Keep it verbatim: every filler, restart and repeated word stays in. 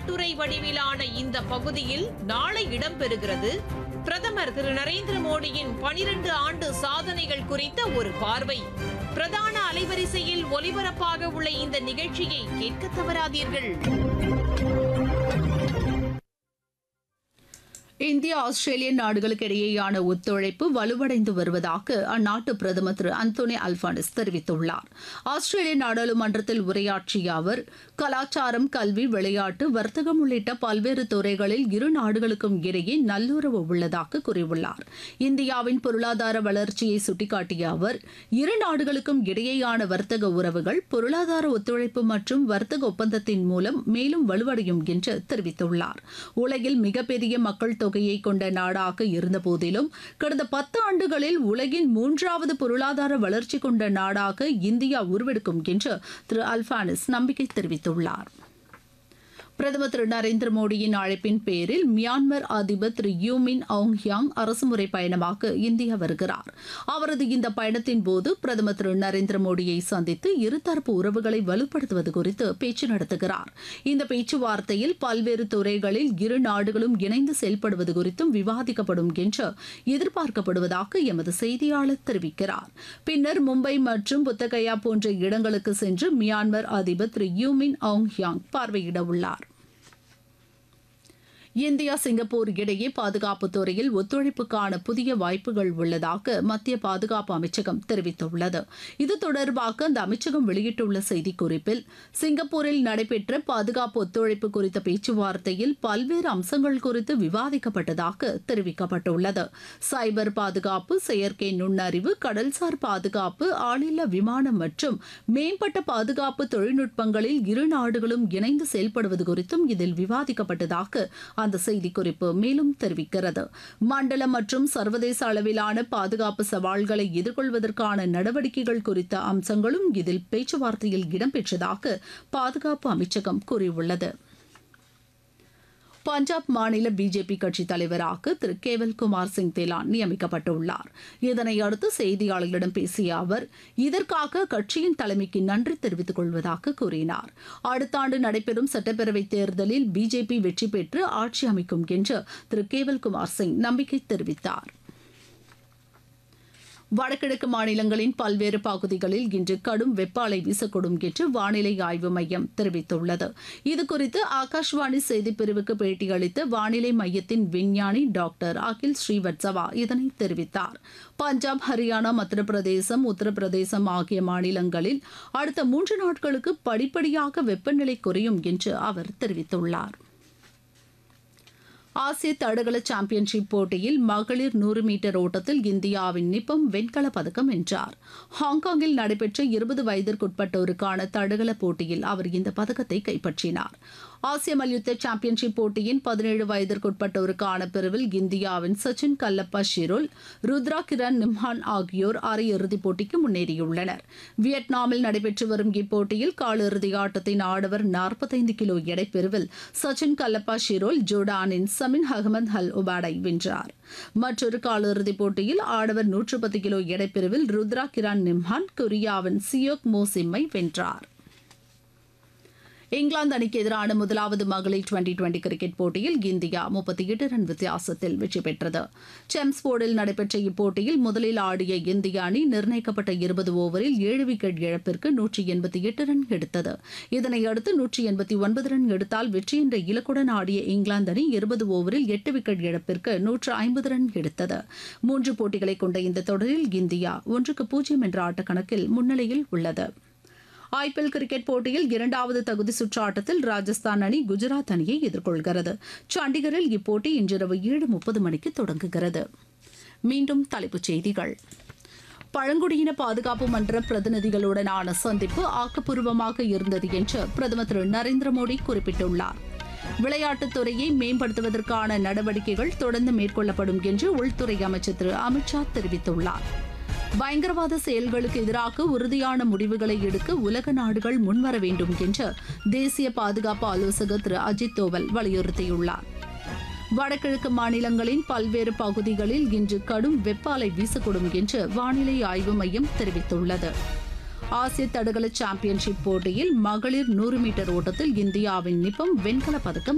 கட்டுரை வடிவிலான இந்த பகுதியில் நாளை இடம்பெறுகிறது பிரதமர் திரு நரேந்திர மோடியின் பனிரெண்டு ஆண்டு சாதனைகள் குறித்த ஒரு பார்வை. பிரதான அலைவரிசையில் ஒலிபரப்பாக உள்ள இந்த நிகழ்ச்சியை கேட்க தவறாதீர்கள். இந்தியா ஆஸ்திரேலிய நாடுகளுக்கு இடையேயான ஒத்துழைப்பு வலுவடைந்து வருவதாக அந்நாட்டு பிரதமர் திரு அந்தோனி அல்பானிஸ் தெரிவித்துள்ளார். ஆஸ்திரேலிய நாடாளுமன்றத்தில் உரையாற்றிய அவர், கலாச்சாரம், கல்வி, விளையாட்டு, வர்த்தகம் உள்ளிட்ட பல்வேறு துறைகளில் இரு நாடுகளுக்கும் இடையே நல்லுறவு உள்ளதாக கூறியுள்ளார். இந்தியாவின் பொருளாதார வளர்ச்சியை சுட்டிக்காட்டிய அவர், இரு நாடுகளுக்கும் இடையேயான வர்த்தக உறவுகள் பொருளாதார ஒத்துழைப்பு மற்றும் வர்த்தக ஒப்பந்தத்தின் மூலம் மேலும் வலுவடையும் என்று தெரிவித்துள்ளார். உலகில் மிகப்பெரிய மக்கள் தொகையை கொண்ட நாடாக இருந்தபோதிலும் கடந்த பத்து ஆண்டுகளில் உலகின் மூன்றாவது பொருளாதார வளர்ச்சி கொண்ட நாடாக இந்தியா உருவெடுக்கும் என்று திரு அல்பானிஸ் நம்பிக்கை தெரிவித்துள்ளார். பிரதமர் திரு நரேந்திர மோடியின் அழைப்பின் பேரில் மியான்மர் அதிபர் திரு யூ மின் ஆங் ஹியாங் அரசுமுறை பயணமாக இந்தியா வருகிறார். அவரது இந்த பயணத்தின் போது பிரதமர் திரு நரேந்திர மோடியை சந்தித்து இருதரப்பு உறவுகளை வலுப்படுத்துவது குறித்து பேச்சு நடத்துகிறார். இந்த பேச்சுவார்த்தையில் பல்வேறு துறைகளில் இரு நாடுகளும் இணைந்து செயல்படுவது குறித்தும் விவாதிக்கப்படும் என்று எதிர்பார்க்கப்படுவதாக எமது செய்தியாளர் தெரிவிக்கிறார். பின்னர் மும்பை மற்றும் புத்தகயா போன்ற இடங்களுக்கு சென்று மியான்மர் அதிபர் திரு யூ மின் ஆங் ஹியாங் பார்வையிட உள்ளார். இந்தியா சிங்கப்பூர் இடையே பாதுகாப்பு துறையில் ஒத்துழைப்புக்கான புதிய வாய்ப்புகள் உள்ளதாக மத்திய பாதுகாப்பு அமைச்சகம் தெரிவித்துள்ளது. இது தொடர்பாக அந்த அமைச்சகம் வெளியிட்டுள்ள செய்திக்குறிப்பில், சிங்கப்பூரில் நடைபெற்ற பாதுகாப்பு ஒத்துழைப்பு குறித்த பேச்சுவார்த்தையில் பல்வேறு அம்சங்கள் குறித்து விவாதிக்கப்பட்டதாக தெரிவிக்கப்பட்டுள்ளது. சைபர் பாதுகாப்பு, செயற்கை நுண்ணறிவு, கடல்சார் பாதுகாப்பு, ஆளில்லா விமானம் மற்றும் மேம்பட்ட பாதுகாப்பு தொழில்நுட்பங்களில் இரு நாடுகளும் இணைந்து செயல்படுவது குறித்தும் இதில் விவாதிக்கப்பட்டதாக அந்த செய்திக்குறிப்பு மேலும் தெரிவிக்கிறது. மண்டல மற்றும் சர்வதேச அளவிலான பாதுகாப்பு சவால்களை எதிர்கொள்வதற்கான நடவடிக்கைகள் குறித்த அம்சங்களும் இதில் பேச்சுவார்த்தையில் இடம்பெற்றதாக பாதுகாப்பு அமைச்சகம் கூறியுள்ளது. பஞ்சாப் மாநில பிஜேபி கட்சித் தலைவராக திரு கேவல்குமார் சிங் தேலான் நியமிக்கப்பட்டுள்ளார். இதனையடுத்து செய்தியாளர்களிடம் பேசிய அவர், இதற்காக கட்சியின் தலைமைக்கு நன்றி தெரிவித்துக் கொள்வதாக கூறினார். அடுத்த ஆண்டு நடைபெறும் சட்டப்பேரவைத் தேர்தலில் பிஜேபி வெற்றி பெற்று ஆட்சி அமைக்கும் என்று திரு கேவல்குமார் சிங் நம்பிக்கை தெரிவித்தார். வடகிழக்கு மாநிலங்களின் பல்வேறு பகுதிகளில் இன்று கடும் வெப்ப அலை வீசக்கூடும் என்று வானிலை ஆய்வு மையம் தெரிவித்துள்ளது. இதுகுறித்து ஆகாஷ்வாணி செய்திப்பிரிவுக்கு பேட்டியளித்த வானிலை மையத்தின் விஞ்ஞானி டாக்டர் அகில் ஸ்ரீவத்சவா இதனை தெரிவித்தார். பஞ்சாப், ஹரியானா, மத்திய பிரதேசம், உத்தரப்பிரதேசம் ஆகிய மாநிலங்களில் அடுத்த மூன்று நாட்களுக்கு படிப்படியாக வெப்பநிலை குறையும் என்று அவர் தெரிவித்துள்ளார். ஆசிய தடகள சாம்பியன்ஷிப் போட்டியில் மகளிர் நூறு மீட்டர் ஓட்டத்தில் இந்தியாவின் நிப்பம் வெண்கலப் பதக்கம் வென்றார். ஹாங்காங்கில் நடைபெற்ற இருபது வயதிற்குட்பட்டோருக்கான தடகள போட்டியில் அவர் இந்த பதக்கத்தை கைப்பற்றினார். ஆசிய மல்யுத்த சாம்பியன்ஷிப் போட்டியின் பதினேழு வயதிற்குட்பட்டோருக்கான பிரிவில் இந்தியாவின் சச்சின் கல்லப்பா ஷிரோல், ருத்ரா கிரண் நிம்ஹான் ஆகியோர் அரையிறுதிப் போட்டிக்கு முன்னேறியுள்ளனர். வியட்நாமில் நடைபெற்று வரும் இப்போட்டியில் காலிறுதி ஆட்டத்தின் ஆடவர் நாற்பத்தைந்து கிலோ எடை பிரிவில் சச்சின் கல்லப்பா ஷிரோல் ஜோர்டானின் சமின் அகமது அல் உபாடை வென்றார். மற்றொரு காலிறுதிப் போட்டியில் ஆடவர் நூற்று பத்து கிலோ எடை பிரிவில் ருத்ரா கிரண் நிம்ஹான் கொரியாவின் சியோக் மோ சிம்மை வென்றார். இங்கிலாந்து அணிக்கு எதிரான முதலாவது மகளிர் டுவெண்டி டுவெண்டி கிரிக்கெட் போட்டியில் இந்தியா முப்பத்தி எட்டு ரன் வித்தியாசத்தில் வெற்றி பெற்றது. செம்ஸ்போர்டில் நடைபெற்ற இப்போட்டியில் முதலில் ஆடிய இந்திய அணி நிர்ணயிக்கப்பட்ட இருபது ஓவரில் ஏழு விக்கெட் இழப்பிற்கு நூற்றி எண்பத்தி எட்டு ரன் எடுத்தது. இதனையடுத்து நூற்றி எண்பத்தி ஒன்பது ரன் எடுத்தால் வெற்றி என்ற இலக்குடன் ஆடிய இங்கிலாந்து அணி இருபது ஓவரில் எட்டு விக்கெட் இழப்பிற்கு நூற்று ஐம்பது ரன் எடுத்தது. மூன்று போட்டிகளை கொண்ட இந்த தொடரில் இந்தியா ஒன்றுக்கு பூஜ்ஜியம் என்ற ஆட்டக்கணக்கில் முன்னிலையில் உள்ளது. ஐபிஎல் கிரிக்கெட் போட்டியில் இரண்டாவது தகுதி சுற்று ஆட்டத்தில் ராஜஸ்தான் அணி குஜராத் அணியை எதிர்கொள்கிறது. சண்டிகரில் இப்போட்டி இன்றிரவு ஏழு முப்பது மணிக்கு தொடங்குகிறது. மீண்டும் தலைப்புச் செய்திகள். பழங்குடியின பாதுகாப்பு மன்ற பிரதிநிதிகளுடனான சந்திப்பு ஆக்கப்பூர்வமாக இருந்தது என்று பிரதமர் திரு நரேந்திர மோடி குறிப்பிட்டுள்ளார். விளையாட்டுத் துறையை மேம்படுத்துவதற்கான நடவடிக்கைகள் தொடர்ந்து மேற்கொள்ளப்படும் என்று உள்துறை அமைச்சர் திரு அமித்ஷா தெரிவித்துள்ளார். பயங்கரவாத செயல்களுக்கு எதிராக உறுதியான முடிவுகளை எடுக்க உலக நாடுகள் முன்வர வேண்டும் என்று தேசிய பாதுகாப்பு ஆலோசகர் திரு அஜித் தோவல் வலியுறுத்தியுள்ளார். வடகிழக்கு மாநிலங்களின் பல்வேறு பகுதிகளில் இன்று கடும் வெப்ப அலை வீசக்கூடும் என்று வானிலை ஆய்வு மையம் தெரிவித்துள்ளது. ஆசிய தடகள சாம்பியன்ஷிப் போட்டியில் மகளிர் நூறு மீட்டர் ஓட்டத்தில் இந்தியாவின் நிப்பம் வெண்கலப் பதக்கம்